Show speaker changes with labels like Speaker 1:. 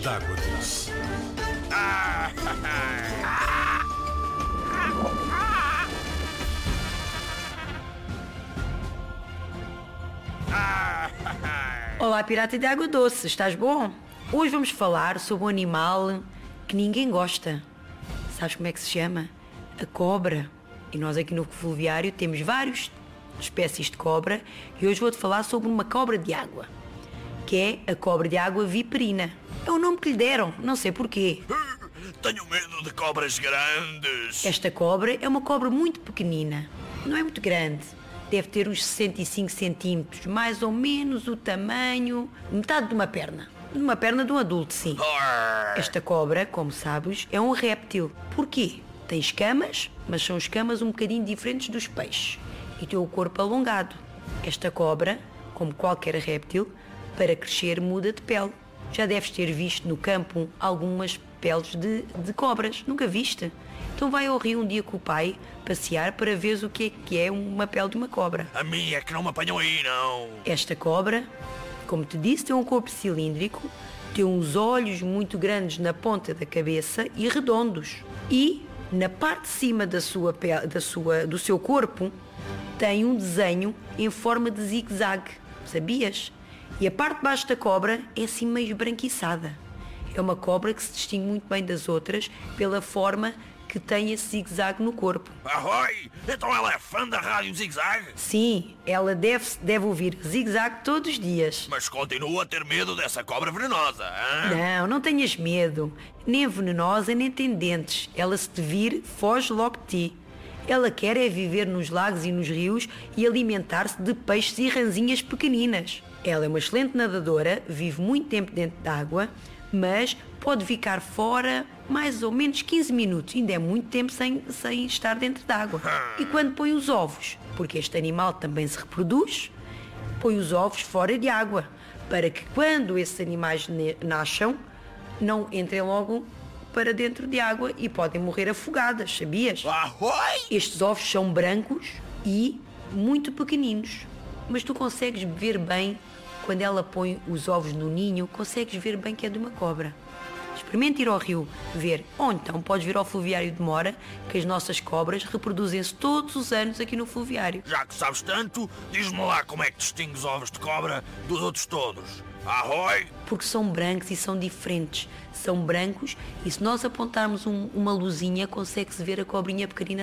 Speaker 1: d'água doce.
Speaker 2: Olá, pirata de água doce, estás bom? Hoje vamos falar sobre um animal que ninguém gosta. Sabes como é que se chama? A cobra. E nós aqui no Fluviário temos várias espécies de cobra e hoje vou-te falar sobre uma cobra de água, que é a cobra de água viperina. É o nome que lhe deram, não sei porquê.
Speaker 3: Tenho medo de cobras grandes.
Speaker 2: Esta cobra é uma cobra muito pequenina, não é muito grande. Deve ter uns 65 centímetros, mais ou menos o tamanho, metade de uma perna. De uma perna de um adulto, sim. Esta cobra, como sabes, é um réptil. Porquê? Tem escamas, mas são escamas um bocadinho diferentes dos peixes. E tem o corpo alongado. Esta cobra, como qualquer réptil, para crescer muda de pele. Já deves ter visto no campo algumas peles de cobras. Nunca viste? Então vai ao rio um dia com o pai passear para ver o que é uma pele de uma cobra.
Speaker 3: A minha é que não me apanham aí, não.
Speaker 2: Esta cobra, como te disse, tem um corpo cilíndrico, tem uns olhos muito grandes na ponta da cabeça e redondos. E na parte de cima do seu corpo tem um desenho em forma de zigue-zague. Sabias? E a parte de baixo da cobra é assim meio esbranquiçada. É uma cobra que se distingue muito bem das outras pela forma que tem esse zigue-zague no corpo.
Speaker 3: Ahoi! Então ela é fã da rádio Zig-Zag?
Speaker 2: Sim, ela deve ouvir zigue-zague todos os dias.
Speaker 3: Mas continua a ter medo dessa cobra venenosa, hein?
Speaker 2: Não tenhas medo. Nem é venenosa, nem tem dentes. Ela, se te vir, foge logo de ti. Ela quer é viver nos lagos e nos rios e alimentar-se de peixes e ranzinhas pequeninas. Ela é uma excelente nadadora, vive muito tempo dentro d'água, mas pode ficar fora mais ou menos 15 minutos. Ainda é muito tempo sem estar dentro d'água. E quando põe os ovos, porque este animal também se reproduz, põe os ovos fora de água, para que quando esses animais nasçam, não entrem logo para dentro de água e podem morrer afogadas, sabias?
Speaker 3: Ahoi!
Speaker 2: Estes ovos são brancos e muito pequeninos, mas tu consegues ver bem, quando ela põe os ovos no ninho, consegues ver bem que é de uma cobra. Experimenta ir ao rio ver, ou então podes vir ao Fluviário de Mora, que as nossas cobras reproduzem-se todos os anos aqui no Fluviário.
Speaker 3: Já que sabes tanto, diz-me lá como é que distingues os ovos de cobra dos outros todos. Ahoi!
Speaker 2: Porque são brancos e são diferentes. São brancos e se nós apontarmos uma luzinha, consegue-se ver a cobrinha pequenina